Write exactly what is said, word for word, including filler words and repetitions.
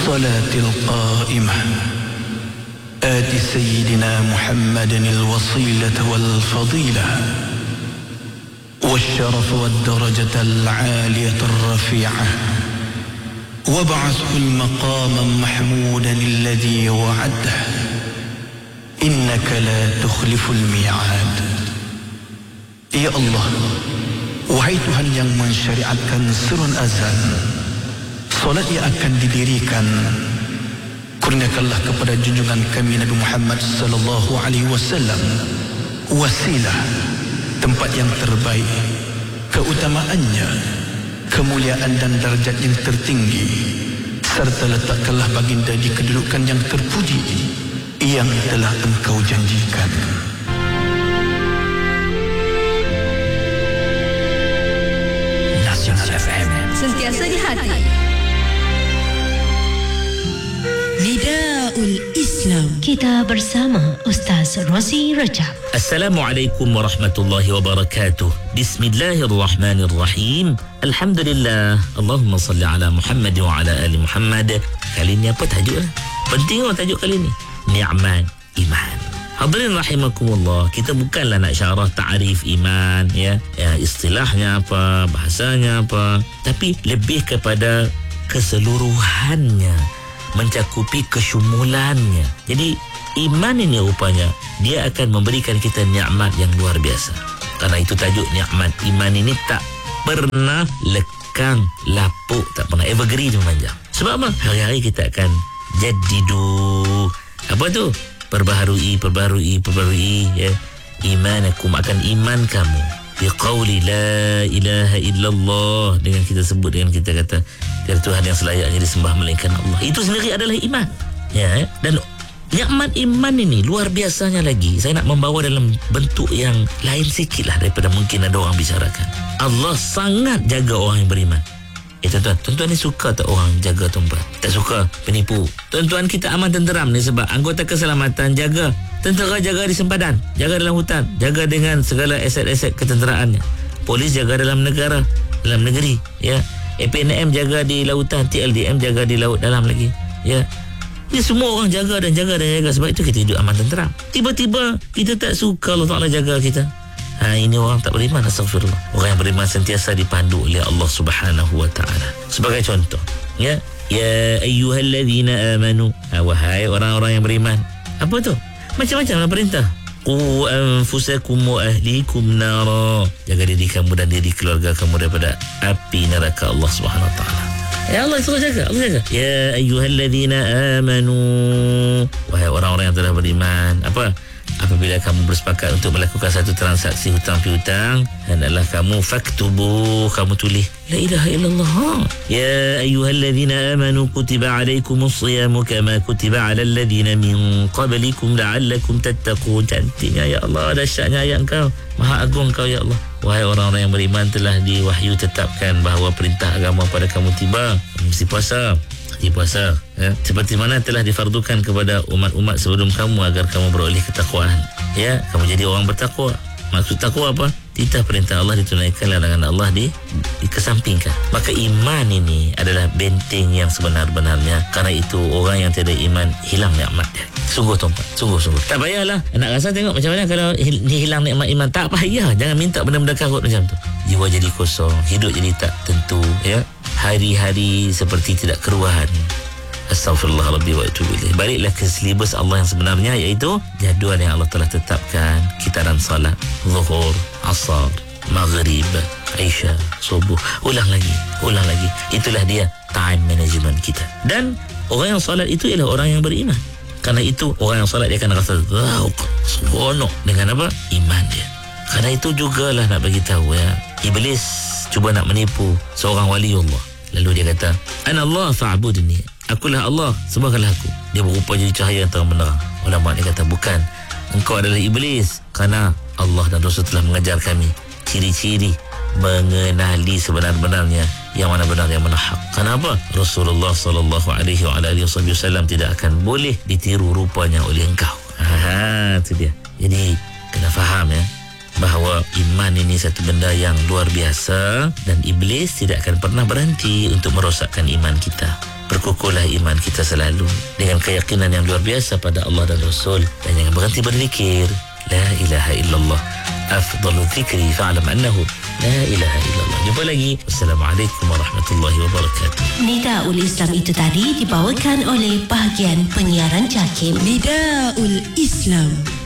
والصلاة القائمة آت سيدنا محمد الوصيلة والفضيلة والشرف والدرجة العالية الرفيعة وابعثه المقام محمودا الذي وعده إنك لا تخلف الميعاد. Ya Allah, wahai Tuhan yang mensyariatkan serun azan, solat yang akan didirikan, kurniakanlah kepada junjungan kami Nabi Muhammad sallallahu alaihi wasallam wasilah, tempat yang terbaik, keutamaannya, kemuliaan dan darjat yang tertinggi, serta letakkanlah baginda di kedudukan yang terpuji yang telah engkau janjikan. Nasional F M, sentiasa di hati. Nidaul Islam, kita bersama Ustaz Rozi Rajab. Assalamualaikum warahmatullahi wabarakatuh. Bismillahirrahmanirrahim. Alhamdulillah. Allahumma salli ala Muhammad wa ala ali Muhammad. Kali ni apa tajuk? Penting lah tajuk kali ni. Ni'mat iman. Hadirin rahimakumullah, kita bukanlah nak syarah ta'rif iman, ya, ya, istilahnya apa, bahasanya apa, tapi lebih kepada keseluruhannya, mencakupi kesyumulannya. Jadi iman ini rupanya dia akan memberikan kita nikmat yang luar biasa. Karena itu tajuk nikmat iman ini tak pernah lekang, lapuk, tak pernah evergreen memanjang. Sebab apa? Hari-hari kita akan jadidu. Apa tu? Perbaharui, perbaharui, perbaharui, ya. Imanakum, akan iman kamu biqauli la ilaha illallah, dengan kita sebut, dengan kita kata tiada Tuhan yang selayaknya disembah melainkan Allah. Itu sendiri adalah iman, ya. Dan nikmat iman ini luar biasanya lagi. Saya nak membawa dalam bentuk yang lain sikit lah daripada mungkin ada orang bicarakan. Allah sangat jaga orang yang beriman. Eh tuan-tuan, tuan-tuan ni suka tak orang jaga tuan-tuan? Tak suka penipu. Tuan-tuan kita aman tenteram ni sebab anggota keselamatan jaga. Tentera jaga di sempadan, jaga dalam hutan, jaga dengan segala aset-aset ketenteraannya. Polis jaga dalam negara, dalam negeri, ya. A P N M jaga di lautan, T L D M jaga di laut dalam lagi, ya. Ini semua orang jaga dan jaga dan jaga. Sebab itu kita hidup aman tenteram. Tiba-tiba kita tak suka Allah Ta'ala jaga kita. Ha, ini orang tak beriman, astagfirullah. Orang yang beriman sentiasa dipandu oleh Allah Subhanahu wa Ta'ala. Sebagai contoh, ya, ya ayyuhalladzina amanu, ha, wahai orang-orang yang beriman. Apa tu? Macam-macam lah perintah. Qu anfusakum wa ahlikum nara, jaga diri kamu dan diri keluarga kamu daripada api neraka Allah Subhanahu wa Ta'ala. Ya Allah suruh jaga, Allah jaga. Ya ayyuhalladzina amanu, wahai orang-orang yang telah beriman. Apa? Apabila kamu bersepakat untuk melakukan satu transaksi hutang piutang, hendaklah kamu faktubu, kamu tulis la ilaha illallah. Ya ayyuhalladzina amanu kutiba alaikumus siyamu kama kutiba alal ladzina min qablikum la'allakum tattaqun. Cantiknya ya Allah, dahsyatnya ayat Engkau, maha agung Engkau ya Allah. Wahai orang-orang yang beriman, telah diwahyu tetapkan bahawa perintah agama pada kamu tiba, mesti puasa. Puasa, ya, seperti mana telah difardukan kepada umat-umat sebelum kamu agar kamu beroleh ketakwaan, ya, kamu jadi orang bertakwa. Maksud takwa apa? Titah perintah Allah ditunaikan, larangan Allah di, dikesampingkan. Maka iman ini adalah benteng yang sebenar-benarnya. Karena itu orang yang tiada iman hilang nikmat dia. Sungguh tuan-tuan, sungguh-sungguh. Tak payahlah nak rasa tengok macam mana kalau hilang nikmat iman. Tak payah, jangan minta benda-benda karut macam tu. Jiwa jadi kosong, hidup jadi tak tentu, ya. Hari-hari seperti tidak keruan. Astaghfirullah Rabbi wa atubu ilaih. Baliklah ke silibus Allah yang sebenarnya, iaitu jadual yang Allah telah tetapkan. Kitaran salat, zuhur, asar, maghrib, isya, subuh. Ulang lagi, ulang lagi. Itulah dia time management kita. Dan orang yang salat itu ialah orang yang beriman. Karena itu orang yang salat dia akan rasa zauk, seronok dengan apa? Iman dia. Karena itu jugalah nak bagi tahu, ya, Iblis cuba nak menipu seorang wali Allah. Lalu dia kata, Ana Allah fa'budni, akulah Allah, sembahkanlah aku. Dia berupa jadi cahaya yang terang benderang. Ulama dia kata, bukan, engkau adalah iblis. Kerana Allah dan Rasul telah mengajar kami ciri-ciri mengenali sebenar-benarnya yang mana benar, yang mana hak. Kenapa? Rasulullah sallallahu alaihi wasallam tidak akan boleh ditiru rupanya oleh engkau. Ha, itu dia. Jadi kena faham, ya, bahawa iman ini satu benda yang luar biasa dan iblis tidak akan pernah berhenti untuk merosakkan iman kita. Perkukuhlah iman kita selalu dengan keyakinan yang luar biasa pada Allah dan Rasul, dan jangan berhenti berzikir la ilaha illallah. Afdalu dzikri fa'lam annahu la ilaha illallah. Jumpa lagi. Wassalamualaikum warahmatullahi wabarakatuh. Nidaul Islam itu tadi dibawakan oleh bahagian penyiaran JAKIM. Nidaul Islam.